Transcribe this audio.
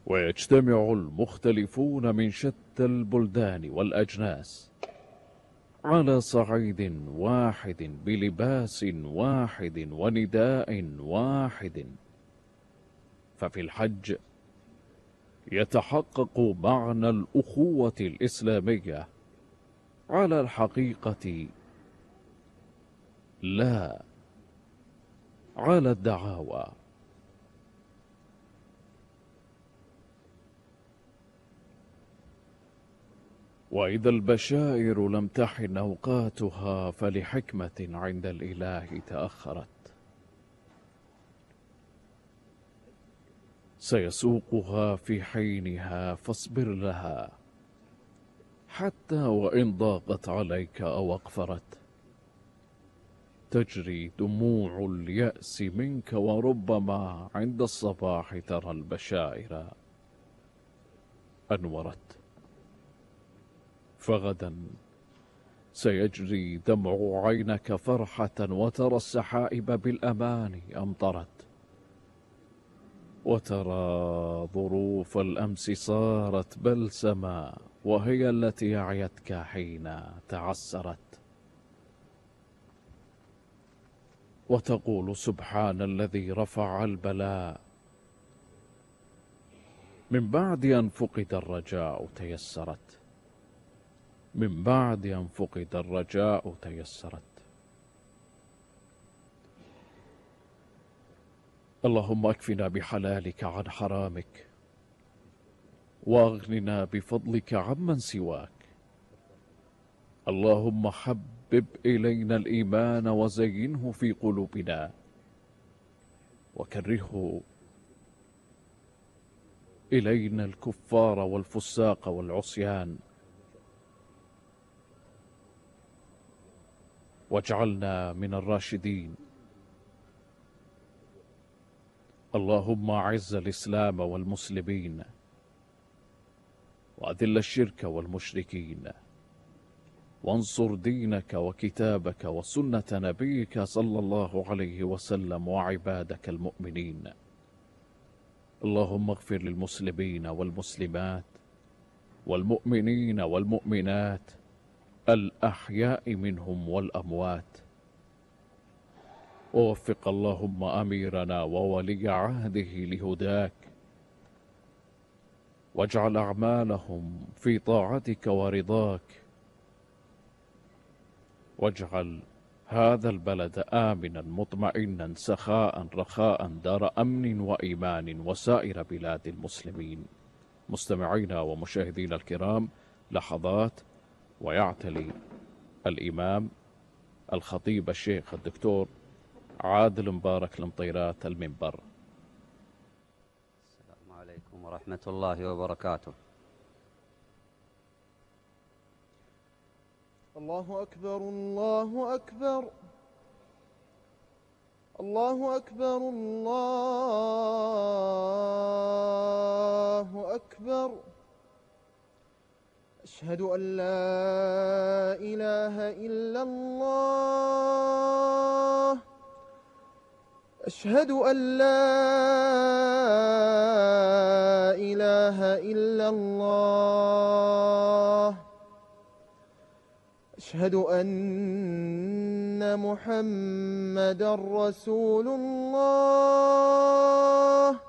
ويجتمع المختلفون من شتى البلدان والأجناس على صعيد واحد بلباس واحد ونداء واحد. ففي الحج يتحقق معنى الأخوة الإسلامية على الحقيقة، لا على الدعاوى. وإذا البشائر لم تحن أوقاتها فلحكمة عند الإله تأخرت. سيسوقها في حينها فاصبر لها، حتى وإن ضاقت عليك أو أقفرت. تجري دموع اليأس منك، وربما عند الصباح ترى البشائر أنورت. فغدا سيجري دمع عينك فرحة، وترى السحائب بالأمان أمطرت. وترى ظروف الأمس صارت بلسما، وهي التي أعيتك حين تعسرت. وتقول سبحان الذي رفع البلاء، من بعد أن فقد الرجاء تيسرت. من بعد أن فقد الرجاء تيسرت. اللهم اكفنا بحلالك عن حرامك، واغننا بفضلك عمن سواك. اللهم حبب إلينا الإيمان وزينه في قلوبنا، وكرهه إلينا الكفار والفساق والعصيان، واجعلنا من الراشدين. اللهم أعز الإسلام والمسلمين، وأذل الشرك والمشركين، وانصر دينك وكتابك وسنة نبيك صلى الله عليه وسلم وعبادك المؤمنين. اللهم اغفر للمسلمين والمسلمات والمؤمنين والمؤمنات الأحياء منهم والأموات. ووفق اللهم أميرنا وولي عهده لهداك، واجعل أعمالهم في طاعتك ورضاك. واجعل هذا البلد آمنا مطمئنا سخاء رخاء دار أمن وإيمان، وسائر بلاد المسلمين. مستمعينا ومشاهدينا الكرام، لحظات ويعتلي الإمام الخطيب الشيخ الدكتور عادل مبارك المطيرات المنبر. السلام عليكم ورحمة الله وبركاته. الله أكبر الله أكبر الله أكبر الله أكبر. أشهد أن لا إله إلا الله. أشهد أن لا إله إلا الله. أشهد أن محمدًا رسول الله.